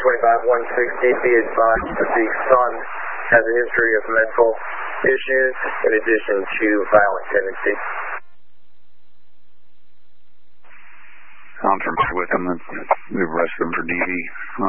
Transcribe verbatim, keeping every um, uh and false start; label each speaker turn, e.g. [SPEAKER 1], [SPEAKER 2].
[SPEAKER 1] twenty-five one sixty, be advised that the son has a history of mental issues in addition to violent tendencies.
[SPEAKER 2] Conference with him and we've arrested him for D V.